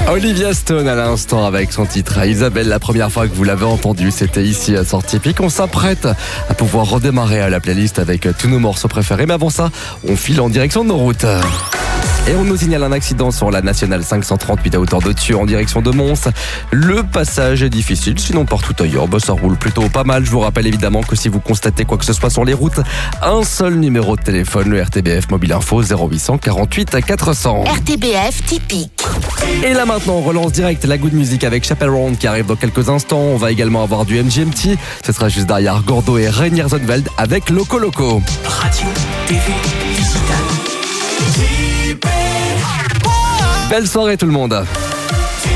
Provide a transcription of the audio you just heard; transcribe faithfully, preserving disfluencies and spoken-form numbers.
Olivia Stone à l'instant avec son titre Isabelle. La première fois que vous l'avez entendu, c'était ici à Sortie Pic. On s'apprête à pouvoir redémarrer à la playlist avec tous nos morceaux préférés. Mais avant ça, on file en direction de nos routes. Et on nous signale un accident sur la nationale cinq cent trente-huit à hauteur de Thieu en direction de Mons. Le passage est difficile, sinon partout ailleurs, bah ça roule plutôt pas mal. Je vous rappelle évidemment que si vous constatez quoi que ce soit sur les routes, un seul numéro de téléphone, le R T B F Mobile Info zéro huit cent quarante-huit quatre cents. R T B F typique. Et là maintenant, on relance direct la Good Music avec Chapel Roan qui arrive dans quelques instants. On va également avoir du M G M T. Ce sera juste derrière Gordo et Reinier Zonneveld avec Loco Loco. Radio, T V, digital. Belle soirée tout le monde.